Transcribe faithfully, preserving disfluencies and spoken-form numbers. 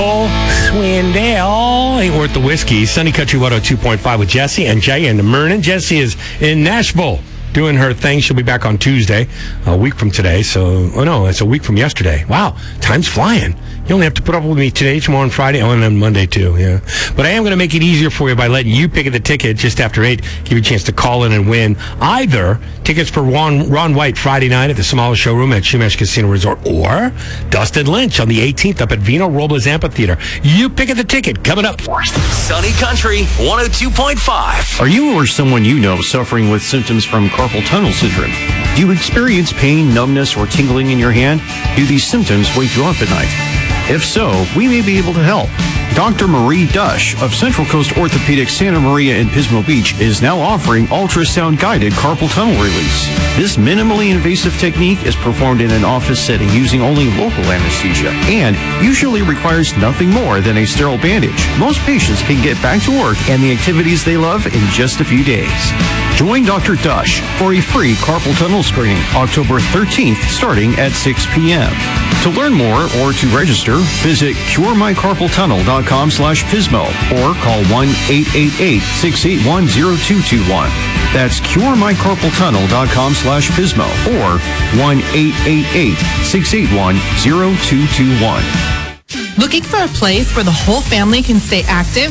Swindale ain't worth the whiskey. Sunny Country one oh two point five with Jesse and Jay and Myrnin. Jesse is in Nashville doing her thing. She'll be back on Tuesday, a week from today. So, oh no, it's a week from yesterday. Wow, time's flying. You only have to put up with me today, tomorrow, and Friday. Oh, and then Monday, too, yeah. But I am going to make it easier for you by letting you pick the ticket just after eight. Give you a chance to call in and win either tickets for Ron, Ron White Friday night at the Somala Showroom at Chumash Casino Resort or Dustin Lynch on the eighteenth up at Vino Robles Amphitheater. You pick the ticket. Coming up. Sunny Country one oh two point five. Are you or someone you know suffering with symptoms from carpal tunnel syndrome? Do you experience pain, numbness, or tingling in your hand? Do these symptoms wake you up at night? If so, we may be able to help. Doctor Marie Dush of Central Coast Orthopedic Santa Maria in Pismo Beach is now offering ultrasound-guided carpal tunnel release. This minimally invasive technique is performed in an office setting using only local anesthesia and usually requires nothing more than a sterile bandage. Most patients can get back to work and the activities they love in just a few days. Join Doctor Dush for a free carpal tunnel screening October thirteenth starting at six p.m. To learn more or to register, visit cure my carpal tunnel dot com slash Pismo or call one eight eight eight, six eight one, zero two two one. That's cure my carpal tunnel dot com slash Pismo or one eight eight eight, six eight one, zero two two one. Looking for a place where the whole family can stay active?